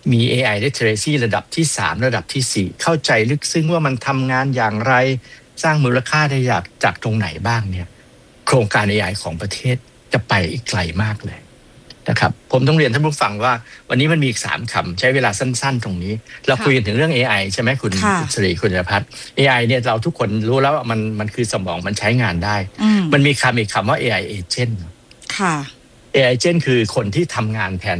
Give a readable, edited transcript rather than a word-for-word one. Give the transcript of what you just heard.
มี AI literacy ระดับที่3ระดับที่4เข้าใจลึกซึ้งว่ามันทำงานอย่างไรสร้างมูลค่าได้จากตรงไหนบ้างเนี่ยโครงการ AI ของประเทศจะไปอีกไกลมากเลยนะครับผมต้องเรียนท่านผู้ฟังว่าวันนี้มันมีอีก3คำใช้เวลาสั้นๆตรงนี้เราคุยกันถึงเรื่อง AI ใช่ไหมคุณศรีคุณพัฒน์ AI เนี่ยเราทุกคนรู้แล้วว่ามันคือสมองมันใช้งานได้มันมีอีกคำว่า AI agent ค่ะ AI agent คือคนที่ทำงานแทน